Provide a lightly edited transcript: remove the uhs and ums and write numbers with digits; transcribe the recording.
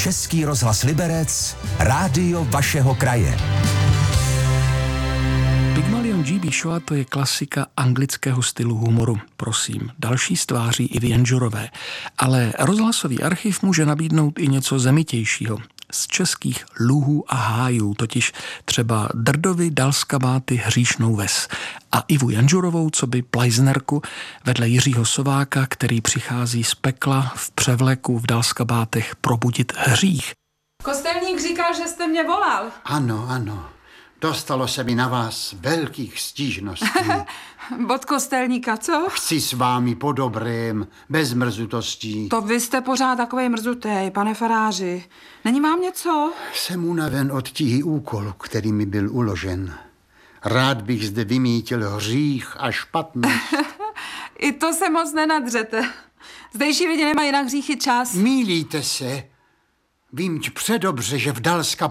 Český rozhlas Liberec, rádio vašeho kraje. Pygmalion G.B. Shaw, to je klasika anglického stylu humoru. Prosím, další stváří Ivy Janžurové. Ale rozhlasový archiv může nabídnout i něco zemitějšího. Z českých luhů a hájů, totiž třeba Drdovi, Dalskabáty, Hříšnou ves. A Ivu Janžurovou, coby plajznerku, vedle Jiřího Sováka, který přichází z pekla v převleku v Dalskabátech probudit hřích. Kostelník říkal, že jste mě volal. Ano, ano. Dostalo se mi na vás velkých stížností. Od kostelníka, co? Chci s vámi po dobrém, bez mrzutostí. To vy jste pořád takovej mrzutej, pane faráři. Není vám něco? Jsem unaven od tíhy úkolu, který mi byl uložen. Rád bych zde vymítil hřích a špatnost. I to se moc nenadřete. Zdejší lidi nemají na hříchy čas. Mýlíte se. Vím předobře, že v Dalska